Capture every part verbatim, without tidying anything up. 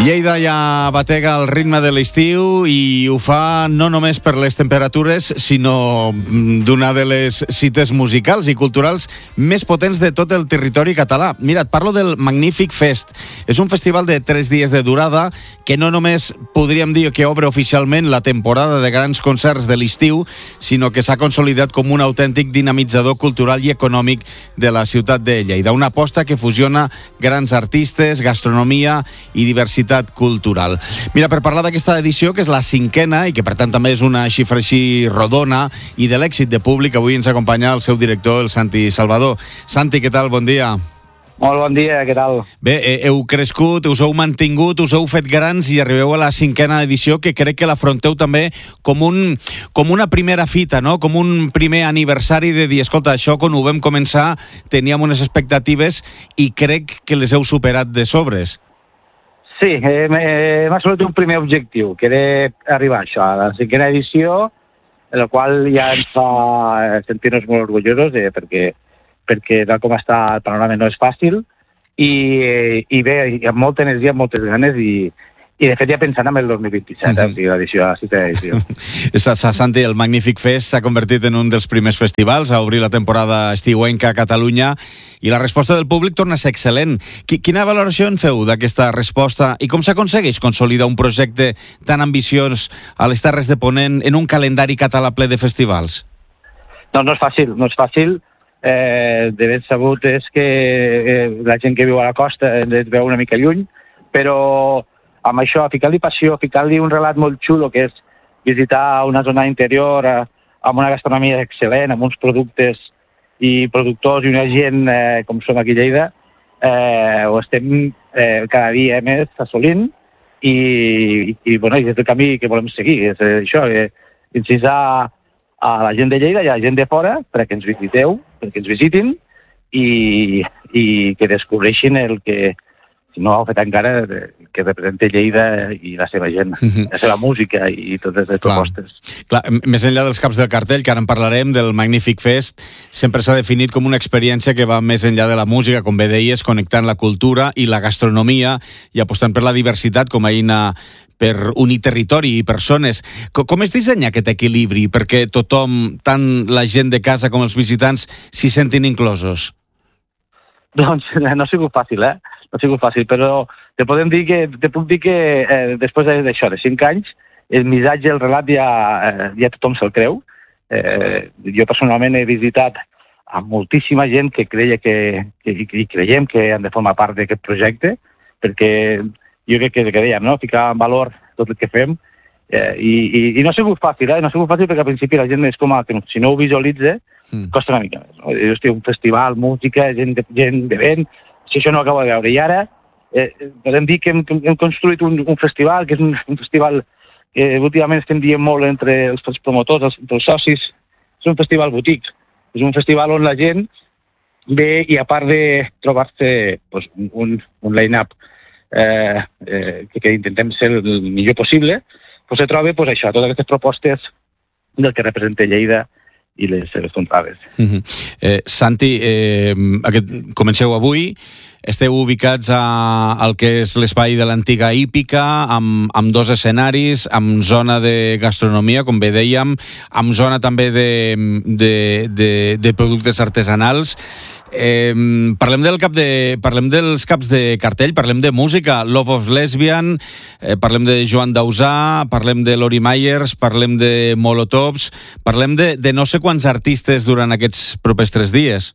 Lleida ja batega el ritme de l'estiu i ho fa no només per les temperatures, sinó d'una de les cites musicals i culturals més potents de tot el territori català. Mira, et parlo del Magnífic Fest. És un festival de tres dies de durada que no només podríem dir que obre oficialment la temporada de grans concerts de l'estiu, sinó que s'ha consolidat com un autèntic dinamitzador cultural i econòmic de la ciutat de Lleida. Una aposta que fusiona grans artistes, gastronomia i diversitat cultural. Mira, per parlar d'aquesta edició, que és la cinquena i que per tant també és una xifra així rodona i de l'èxit de públic, avui ens acompanya el seu director, el Santi Salvador. Santi, què tal? Bon dia. Molt bon dia, què tal? Bé, heu crescut, us heu mantingut, us heu fet grans i arribeu a la cinquena edició, que crec que l'afronteu també com, un, com una primera fita, no? Com un primer aniversari de dir, escolta, això quan ho vam començar teníem unes expectatives i crec que les heu superat de sobres. Sí, hem, hem assolit un primer objectiu, que era arribar a això, a la cinquena edició, en la qual ja ens fa sentir-nos molt orgullosos, eh, perquè, perquè tal com està el panorama no és fàcil, i, i bé, hi ha molta energia, moltes ganes, i, i de fet ja pensant en el dos mil vint-i-set, mm-hmm. eh, o sigui, l'edició, la cinquena edició. Santi, el Magnífic Fest s'ha convertit en un dels primers festivals a obrir la temporada estiuenca a Catalunya i la resposta del públic torna a ser excel·lent. Quina valoració en feu d'aquesta resposta i com s'aconsegueix consolidar un projecte tan ambiciós a les Terres de Ponent en un calendari català ple de festivals? No, no és fàcil, no és fàcil. Eh, de ben sabut és que eh, la gent que viu a la costa es veu una mica lluny, però amb això, ficar-li passió, ficar-li un relat molt xulo, que és visitar una zona interior eh, amb una gastronomia excel·lent, amb uns productes i productors i una gent eh, com som aquí a Lleida, eh, ho estem eh, cada dia més assolint i, i, i, bueno, és el camí que volem seguir. És eh, això, eh, incitar a la gent de Lleida i a la gent de fora perquè ens visiteu, perquè ens visitin i, i que descobreixin el que, si no ho ha fet encara, que representa Lleida i la seva gent, la seva música i totes les Clar. propostes. Clar, més enllà dels caps del cartell, que ara en parlarem, del Magnífic Fest, sempre s'ha definit com una experiència que va més enllà de la música, com bé deies, connectant la cultura i la gastronomia i apostant per la diversitat com a eina per unir territori i persones. Com es dissenya aquest equilibri perquè tothom, tant la gent de casa com els visitants, s'hi sentin inclosos? Doncs no ha sigut fàcil, eh? No ha sigut fàcil, però te podem dir que, te puc dir que eh, després d'això, de cinc anys, el missatge, el relat ja, eh, ja tothom se'l creu. Eh, jo personalment he visitat a moltíssima gent que creia que, que i creiem que han de formar part d'aquest projecte, perquè jo crec que, que dèiem, no? Ficar en valor tot el que fem, eh, i, i, i no ha sigut fàcil, eh? No ha sigut fàcil perquè al principi la gent és com que si no ho visualitza, mm. costa una mica més. No? Jo estic un festival, música, gent de, gent de vent, si això no ho acabo de veure. I ara eh, podem dir que hem, hem construït un, un festival, que és un, un festival que últimament estem dient molt entre els, els promotors, els, els socis, és un festival boutique, és un festival on la gent ve i a part de trobar-se pues, un, un line-up eh, eh, que, que intentem ser el millor possible, pues, se troba pues, això, totes aquestes propostes del que representa Lleida i les seves contrades. Mm-hmm. eh, Santi, eh, aquest, comenceu avui, esteu ubicats a, al que és l'espai de l'antiga hípica, amb, amb dos escenaris, amb zona de gastronomia, com bé dèiem, amb zona també de, de, de, de productes artesanals. Eh, parlem del cap de, parlem dels caps de cartell, parlem de música, Love of Lesbian, eh, parlem de Joan Dausà, parlem de Lori Myers, parlem de Molotovs, parlem de, de no sé quants artistes durant aquests propers tres dies.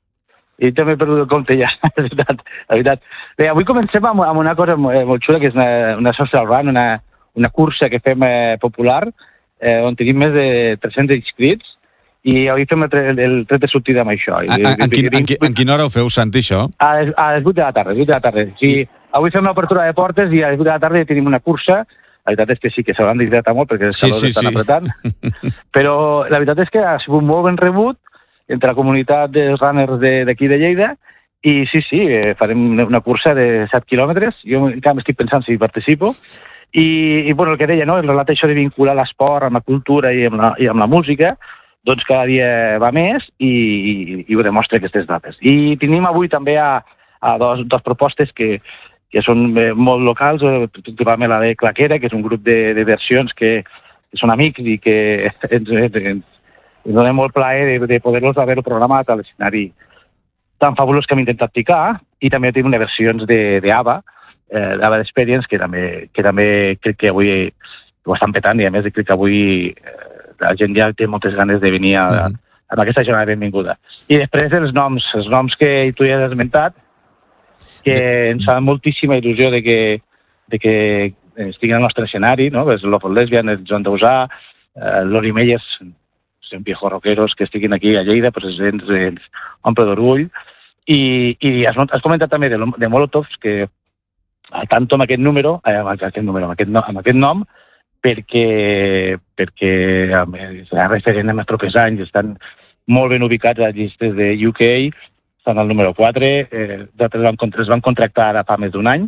I també he perdut el compte ja, la veritat. La veritat. Bé, avui comencem amb, amb una cosa molt, molt xula, que és una, una social run, una, una cursa que fem eh, popular, eh, on tenim més de tres-cents inscrits, i avui fem el, el tret de sortida amb això. A, a, en, quin, en, quin, en quina hora ho feu, Santi, això? A les, a les vuit de la tarda. vuit de la tarda. O sigui, avui fem l'obertura de portes i a les vuit de la tarda tenim una cursa. La veritat és que sí, que s'hauran d'hidratar molt perquè els sí, calors sí, estan sí. apretant. Però la veritat és que ha sigut molt ben rebut entre la comunitat dels runners d'aquí de, de Lleida i sí, sí, farem una cursa de set quilòmetres. Jo encara m'estic pensant si participo. I, i bueno, el que deia, no? El relat això de vincular l'esport amb la cultura i amb la, i amb la música, doncs cada dia va més i, i, i ho demostra aquestes dates. I tenim avui també a, a dos, dos propostes que, que són eh, molt locals, eh, principalment la de Claquera, que és un grup de, de versions que, que són amics i que ens, ens, ens dona molt plaer de, de poder-los haver programat a l'escenari tan fabulós que hem intentat picar, i també tenim unes versions d'Ava, eh, d'Ava d'Experience, que també, que també crec que avui ho estan petant, i a més crec que avui eh, la gent ja té moltes ganes de venir a, a, a aquesta jornada de benvinguda. I després els noms, els noms que tu ja has esmentat, que ens fa moltíssima il·lusió de que, de que estiguin al nostre escenari, no? És Love of Lesbian, el Joan Dausà, eh, l'Ori Meyers, són viejos rockeros que estiguin aquí a Lleida, pues ens, ens omple d'orgull. I, i has, has comentat també de, de Molotovs, que al tanto amb aquest número, eh, amb aquest número, amb aquest, no, amb aquest nom, perquè, perquè serà referent en els propers anys, estan molt ben ubicats a les llistes de U K, estan al número quatre, eh, d'altres van, es van contractar ara fa més d'un any,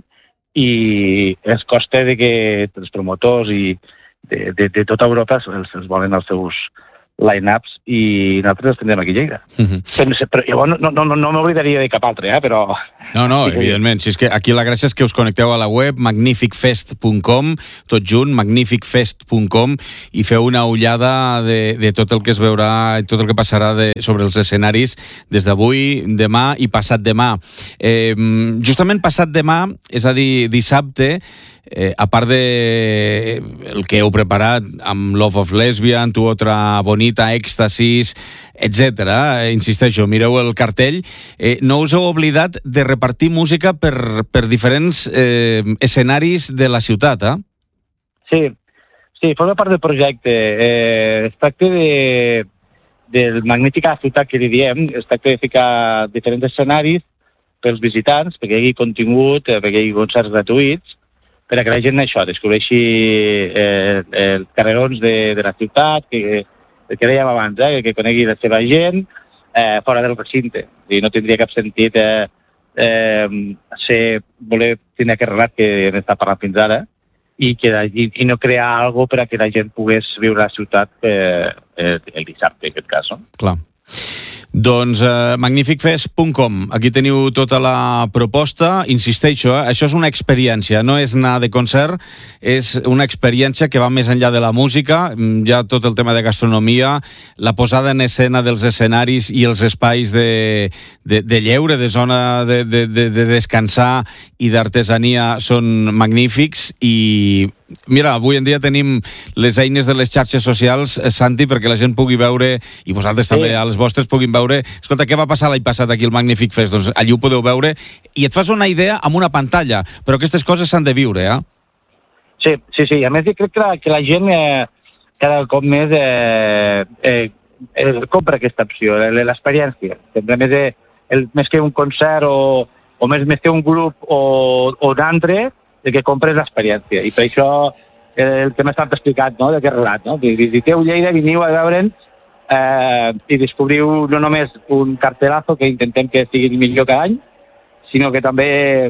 i es costa de que els promotors i de, de, de tota Europa els, els volen els seus line-ups, i nosaltres els tindrem aquí a Lleida. Uh-huh. Però, però llavors no, no, no, no m'oblidaria de cap altre, eh? Però... No, no, evidentment. Si és que aquí la gràcia és que us connecteu a la web magnific fest punt com, tot junt, magnific fest punt com, i feu una ullada de, de tot el que es veurà, tot el que passarà de, sobre els escenaris des d'avui, demà i passat demà. Eh, justament passat demà, és a dir, dissabte, Eh, a part de el que heu preparat amb Love of Lesbian, Tu Otra Bonita, Èxtasis, etcètera. Eh, insisteixo, mireu el cartell. Eh, no us heu oblidat de repartir música per, per diferents eh, escenaris de la ciutat, eh? Sí, sí, forma part del projecte. Eh, es tracta de, del magnífica ciutat que li diem, es tracta de ficar diferents escenaris pels visitants, perquè hi hagi contingut, perquè hi hagi concerts gratuïts, per a que la gent això descobreixi eh, els carrerons de, de la ciutat, que, que dèiem abans, eh, que conegui la seva gent eh, fora del recinte. I no tindria cap sentit eh, eh, ser, voler tenir aquest relat que hem estat parlant fins ara, i, que la, i, i no crear alguna cosa per a que la gent pogués viure a la ciutat eh, eh, el dissabte, en aquest cas. No? Clar. Doncs eh, magnific fest punt com, aquí teniu tota la proposta. Insisteixo, eh, això és una experiència, no és anar de concert, és una experiència que va més enllà de la música, ja tot el tema de gastronomia, la posada en escena dels escenaris i els espais de, de, de lleure, de zona de, de, de, de descansar i d'artesania són magnífics. I mira, avui en dia tenim les eines de les xarxes socials, Santi, perquè la gent pugui veure, i vosaltres també, sí, a les vostres puguin veure, escolta, què va passar l'any passat aquí al Magnific Fest? Doncs allí ho podeu veure, i et fas una idea amb una pantalla, però aquestes coses s'han de viure, eh? Sí, sí, sí. A més, jo crec que la, que la gent eh, cada cop més eh, eh, eh, compra aquesta opció, l'experiència. Sempre més, eh, el, més que un concert o, o més, més que un grup o, o d'altre, el que compra és l'experiència. I per això el que m'ha estat explicat, no?, d'aquest relat, no? Visiteu Lleida, veniu a veure'ns eh, i descobriu no només un cartelazo que intentem que sigui millor cada any, sinó que també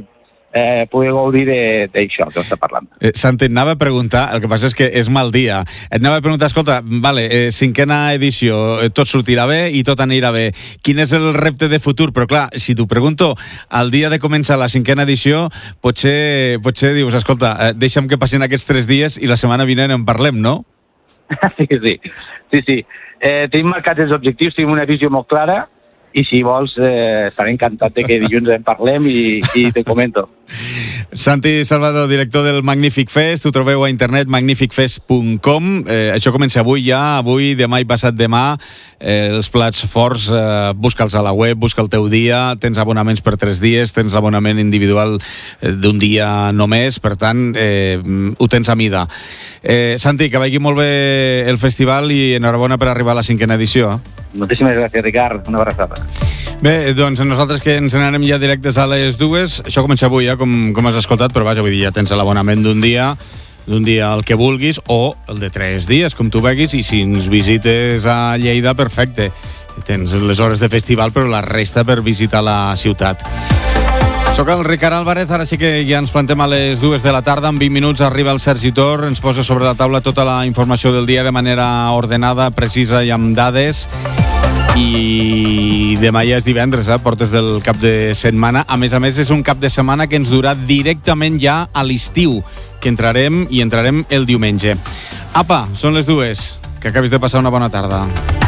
eh, podeu gaudir d'això que està parlant. Eh, Santi, et anava a preguntar, el que passa és que és mal dia, et anava a preguntar, escolta, vale, eh, cinquena edició, eh, tot sortirà bé i tot anirà bé. Quin és el repte de futur? Però clar, si t'ho pregunto al dia de començar la cinquena edició, potser, potser dius, escolta, eh, deixa'm que passin aquests tres dies i la setmana vinent en parlem, no? Sí, sí. sí, sí. Eh, tenim marcats els objectius, tenim una visió molt clara, i si vols eh, estaré encantat de que dilluns en parlem i, i te comento. Santi Salvador, director del Magnific Fest, ho trobeu a internet magnific fest punt com. Eh, això comença avui ja, avui, demà i passat demà. Eh, els plats forts, eh, busca'ls a la web, busca el teu dia, tens abonaments per tres dies, tens abonament individual eh, d'un dia només, per tant, eh, ho tens a mida. Eh, Santi, que vagi molt bé el festival i enhorabona per arribar a la cinquena edició. Eh? Moltíssimes gràcies, Ricard. Una abraçada. Bé, doncs nosaltres que ens n'anem ja directes a les dues, això comença avui, eh, com, com has escoltat, però vaja, vull dir, ja tens l'abonament d'un dia, d'un dia el que vulguis, o el de tres dies, com tu veguis, i si ens visites a Lleida, perfecte. Tens les hores de festival, però la resta per visitar la ciutat. Soc el Ricard Álvarez, ara sí que ja ens plantem a les dues de la tarda, en vint minuts arriba el Sergi Tor, ens posa sobre la taula tota la informació del dia de manera ordenada, precisa i amb dades. i demà ja és divendres, eh? Portes del cap de setmana. A més a més, és un cap de setmana que ens durà directament ja a l'estiu, que entrarem i entrarem el diumenge. Apa, són les dues. Que acabis de passar una bona tarda.